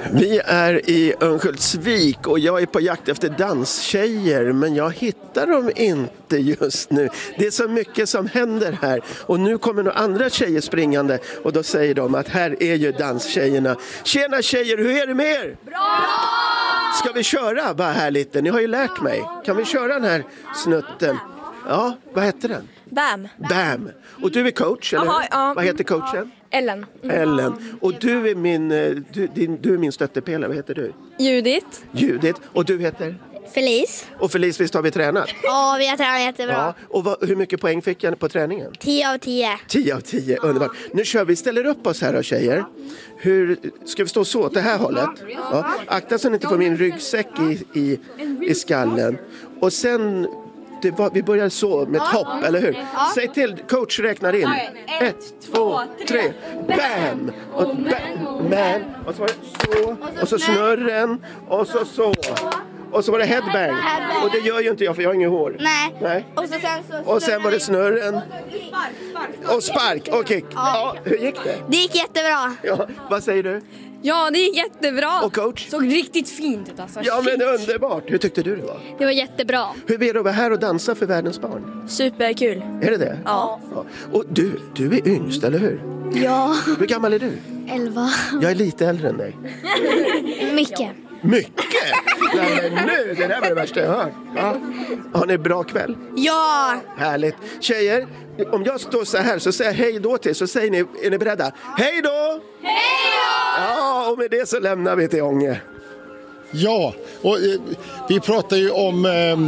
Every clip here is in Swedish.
Vi är i Örnsköldsvik och jag är på jakt efter danstjejer, men jag hittar dem inte just nu. Det är så mycket som händer här och nu kommer några andra tjejer springande och då säger de att här är ju danstjejerna. Tjena tjejer, hur är det med er? Bra! Ska vi köra bara här lite? Ni har ju lärt mig. Kan vi köra den här snutten? Ja, vad heter den? Bam. Bam. Och du är coach, eller? Aha, ja. Vad heter coachen? Ellen. Ellen. Och du är min stöttepelare. Vad heter du? Judith. Och du heter? Felice. Och Felice, visst har vi tränat? Ja, vi har tränat jättebra. Ja. Och hur mycket poäng fick jag på träningen? 10 av 10. 10 av 10, underbart. Nu kör vi, ställer upp oss här då, tjejer. Ska vi stå så åt det här hållet? Ja. Akta så ni inte får min ryggsäck i skallen. Och sen... vi börjar så med ett hopp, eller hur? Säg till, coach räknar in. 1, 2, 3, bam! Och bam, man. Och så var det så. Och så snurren. Och så. Och så var det headbang. Och det gör ju inte jag för jag har inget hår. Nej. Och sen var det snurren. Och spark och kick. Ja, hur gick det? Det gick jättebra. Ja, vad säger du? Ja, det gick jättebra. Och coach? Såg riktigt fint ut alltså. Ja, men underbart. Hur tyckte du det var? Det var jättebra. Hur är det att vara här och dansa för världens barn? Superkul. Är det det? Ja. Och du är yngst, eller hur? Ja. Hur gammal är du? 11. Jag är lite äldre än dig. Mycket. Mycket? Nej, men nu, det där var det värsta jag hört. Ja. Har ni bra kväll? Ja. Härligt. Tjejer, om jag står så här så säger jag hej då till, så säger ni, är ni beredda? Hej då! Hej då! Ja, och med det så lämnar vi till Ånge. Ja, och vi pratar ju om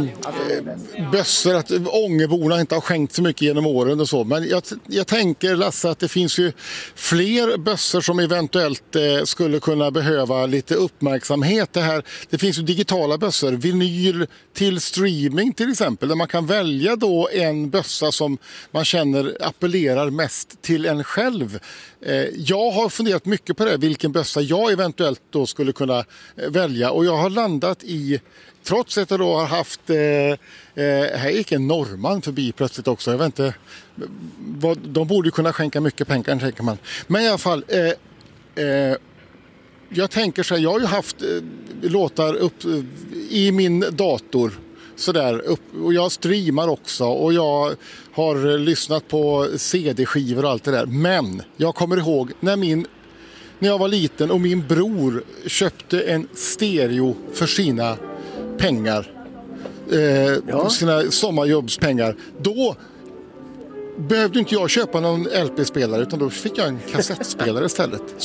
bössor, att Ångeborna inte har skänkt så mycket genom åren och så. Men jag tänker, Lasse, att det finns ju fler bössor som eventuellt skulle kunna behöva lite uppmärksamhet. Det finns ju digitala bössor, vinyl till streaming till exempel, där man kan välja då en bössa som man känner appellerar mest till en själv. Jag har funderat mycket på det, vilken bössa jag eventuellt då skulle kunna välja, och jag har landat i, trots att jag då har haft här gick en norrman förbi plötsligt också, jag vet inte de borde kunna skänka mycket pengar, tänker man, men i alla fall jag tänker så här, jag har ju haft låtar upp i min dator sådär, och jag streamar också och jag har lyssnat på CD-skivor och allt det där. Men jag kommer ihåg när jag var liten och min bror köpte en stereo för sina pengar, sina sommarjobbspengar. Då behövde inte jag köpa någon LP-spelare, utan då fick jag en kassettspelare istället.